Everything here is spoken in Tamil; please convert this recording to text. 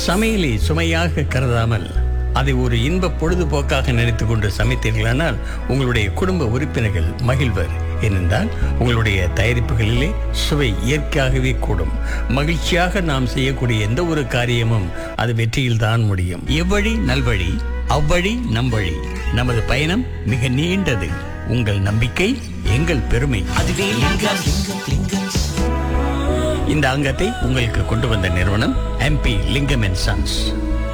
சமையலை சுமையாக கருதாமல் அதை ஒரு இன்ப பொழுதுபோக்காக நினைத்துக் கொண்டு சமைத்தீர்களானால் உங்களுடைய குடும்ப உறுப்பினர்கள் மகிழ்வர். ஏனென்றால் உங்களுடைய தயாரிப்புகளிலே சுவை இயற்கையாகவே கூடும். மகிழ்ச்சியாக நாம் செய்யக்கூடிய எந்த ஒரு காரியமும் அது வெற்றியில்தான் முடியும். எவ்வழி நல்வழி, அவ்வழி நம்வழி. நமது பயணம் மிக நீண்டது. உங்கள் நம்பிக்கை எங்கள் பெருமை. அதுவே லிங்கம். இந்த அங்கத்தை உங்களுக்கு கொண்டு வந்த நிறுவனம் MP லிங்கம் அண்ட் சன்ஸ்.